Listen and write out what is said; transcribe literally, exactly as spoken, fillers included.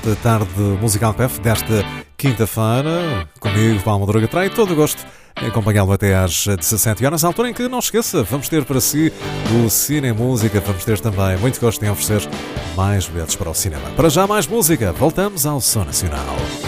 nesta tarde musical P F desta quinta-feira. Comigo, Paulo Madruga, terei todo o gosto em acompanhá-lo até às dezassete horas, altura em que, não esqueça, vamos ter para si o Cine Música. Vamos ter também muito gosto em oferecer mais bilhetes para o cinema. Para já, mais música. Voltamos ao Som Nacional.